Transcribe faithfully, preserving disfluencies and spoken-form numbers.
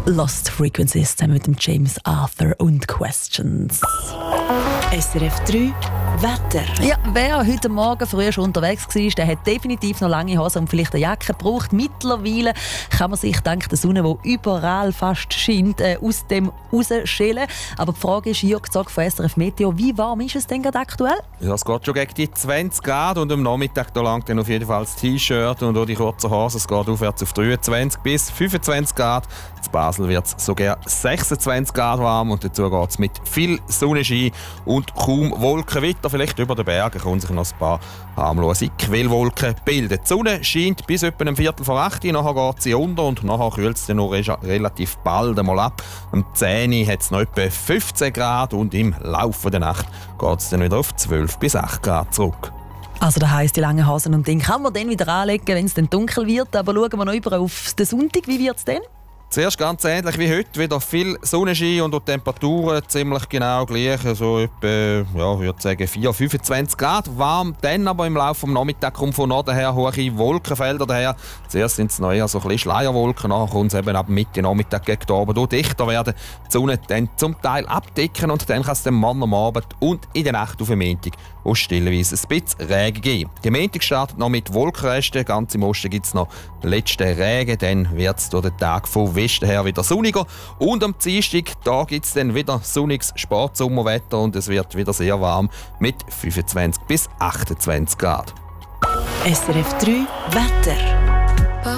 Lost Frequencies zusammen mit dem James Arthur und Questions. S R F drei Wetter. Ja, wer heute Morgen früh schon unterwegs war, der hat definitiv noch lange Hosen und vielleicht eine Jacke gebraucht. Mittlerweile kann man sich dank der Sonne, die überall fast scheint, äh, aus dem rausschälen. Aber die Frage ist, Jörg Zog von S R F Meteo, wie warm ist es denn gerade aktuell? Ja, es geht schon gegen die zwanzig Grad und am Nachmittag da langt dann auf jeden Fall das T-Shirt und auch die kurzen Hosen. Es geht aufwärts auf dreiundzwanzig bis fünfundzwanzig Grad. In Basel wird es sogar sechsundzwanzig Grad warm und dazu geht es mit viel Sonnenschein und kaum Wolkenwetter. Vielleicht über den Bergen können sich noch ein paar harmlose Quellwolken bilden. Die Sonne scheint bis etwa ein Viertel vor acht Uhr, nachher geht sie unter und nachher kühlt es dann noch re- relativ bald einmal ab. Um zehn Uhr hat es noch etwa fünfzehn Grad und im Laufe der Nacht geht es dann wieder auf zwölf bis acht Grad zurück. Also das heisst, die langen Hosen und Dinge kann man dann wieder anlegen, wenn es dann dunkel wird. Aber schauen wir noch über auf den Sonntag. Wie wird es denn? Zuerst ganz ähnlich wie heute, wieder viel Sonnenschein und die Temperaturen ziemlich genau gleich, so etwa, ja, ich würde sagen vier, fünfundzwanzig Grad warm. Dann aber im Laufe des Nachmittags kommen von Norden her hohe Wolkenfelder daher. Zuerst sind es noch eher so ein bisschen Schleierwolken, nachher kommt es eben ab Mitte Nachmittag gegen Abend durch dichter werden. Die Sonne dann zum Teil abdecken und dann kann es dann morgen am Abend und in der Nacht auf den Montag auch stillweise ein bisschen Regen geben. Der Montag startet noch mit Wolkenresten, ganz im Osten gibt es noch letzten Regen, dann wird es durch den Tag von Westen her wieder sonniger. Und am Dienstag gibt es dann wieder sonniges Sportsommerwetter und es wird wieder sehr warm mit fünfundzwanzig bis achtundzwanzig Grad. S R F drei Wetter.